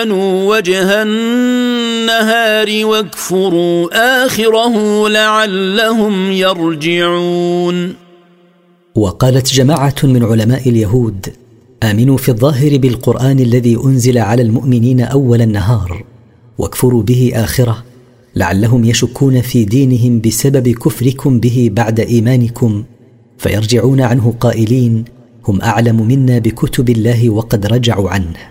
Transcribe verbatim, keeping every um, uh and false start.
وجه النهار واكفروا آخره لعلهم يرجعون. وقالت جماعة من علماء اليهود: آمنوا في الظاهر بالقرآن الذي أنزل على المؤمنين أول النهار، واكفروا به آخره لعلهم يشكون في دينهم بسبب كفركم به بعد إيمانكم، فيرجعون عنه قائلين: هم أعلم منا بكتب الله وقد رجعوا عنه.